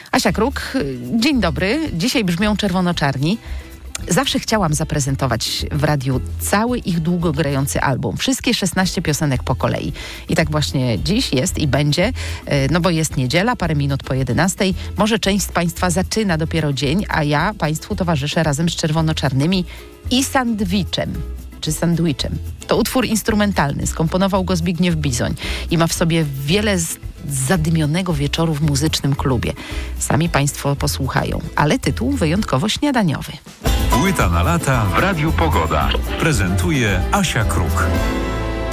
Asia Kruk, dzień dobry. Dzisiaj brzmią Czerwono-Czarni. Zawsze chciałam zaprezentować w radiu cały ich długo grający album. Wszystkie 16 piosenek po kolei. I tak właśnie dziś jest i będzie, no bo jest niedziela, parę minut po 11. Może część z Państwa zaczyna dopiero dzień, a ja Państwu towarzyszę razem z Czerwono-Czarnymi i Sandwichem. Czy sandwichem. To utwór instrumentalny. Skomponował go Zbigniew Bizoń i ma w sobie wiele zadymionego wieczoru w muzycznym klubie. Sami Państwo posłuchają, ale tytuł wyjątkowo śniadaniowy. Płyta na lata w Radiu Pogoda. Prezentuje Asia Kruk.